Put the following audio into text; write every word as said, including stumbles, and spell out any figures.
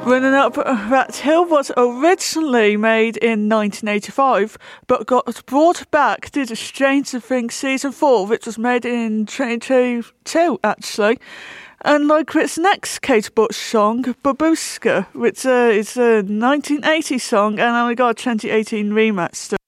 Running Up That Hill was originally made in nineteen eighty-five, but got brought back to the Stranger Things Season four, which was made in twenty twenty-two, actually. And like its next Kate Bush song, Babushka, which uh, is a nineteen eighty song, and only got a twenty eighteen remix.